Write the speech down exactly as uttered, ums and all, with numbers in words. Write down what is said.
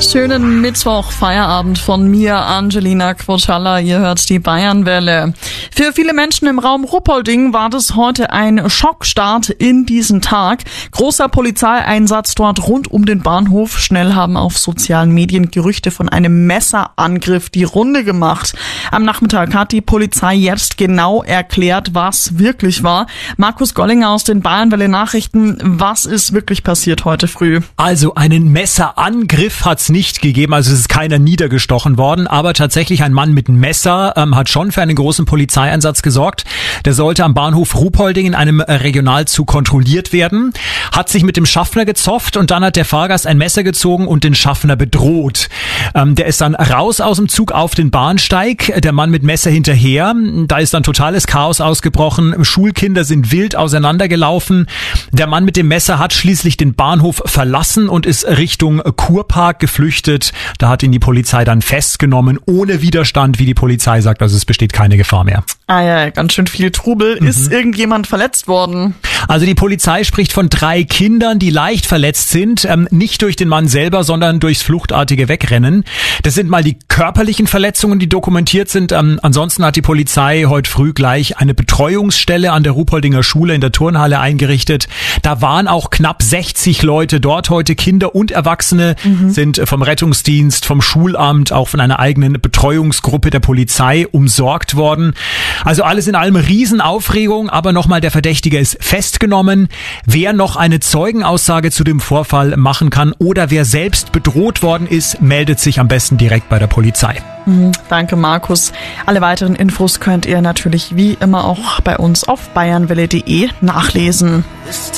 Schönen Mittwoch, Feierabend von mir, Angelina Quotschalla. Ihr hört die Bayernwelle. Für viele Menschen im Raum Ruppolding war das heute ein Schockstart in diesen Tag. Großer Polizeieinsatz dort rund um den Bahnhof. Schnell haben auf sozialen Medien Gerüchte von einem Messerangriff die Runde gemacht. Am Nachmittag hat die Polizei jetzt genau erklärt, was wirklich war. Markus Gollinger aus den Bayernwelle Nachrichten. Was ist wirklich passiert heute früh? Also einen Messerangriff hat's nicht gegeben, also es ist keiner niedergestochen worden, aber tatsächlich ein Mann mit Messer ähm, hat schon für einen großen Polizeieinsatz gesorgt. Der sollte am Bahnhof Ruppolding in einem Regionalzug kontrolliert werden, hat sich mit dem Schaffner gezofft und dann hat der Fahrgast ein Messer gezogen und den Schaffner bedroht. Ähm, der ist dann raus aus dem Zug auf den Bahnsteig, der Mann mit Messer hinterher. Da ist dann totales Chaos ausgebrochen. Schulkinder sind wild auseinandergelaufen. Der Mann mit dem Messer hat schließlich den Bahnhof verlassen und ist Richtung Kurpark geflüchtet. Da hat ihn die Polizei dann festgenommen, ohne Widerstand, wie die Polizei sagt. Also es besteht keine Gefahr mehr. Ah ja, ganz schön viel Trubel. Mhm. Ist irgendjemand verletzt worden? Also die Polizei spricht von drei Kindern, die leicht verletzt sind. Ähm, nicht durch den Mann selber, sondern durchs fluchtartige Wegrennen. Das sind mal die körperlichen Verletzungen, die dokumentiert sind. Ähm, ansonsten hat die Polizei heute früh gleich eine Betreuungsstelle an der Ruppoldinger Schule in der Turnhalle eingerichtet. Da waren auch knapp sechzig Leute dort heute. Kinder und Erwachsene mhm. sind vom Rettungsdienst, vom Schulamt, auch von einer eigenen Betreuungsgruppe der Polizei umsorgt worden. Also alles in allem Riesenaufregung, aber nochmal, der Verdächtige ist festgenommen. Wer noch eine Zeugenaussage zu dem Vorfall machen kann oder wer selbst bedroht worden ist, meldet sich am besten direkt bei der Polizei. Mhm, danke, Markus. Alle weiteren Infos könnt ihr natürlich wie immer auch bei uns auf bayernwelle punkt de nachlesen.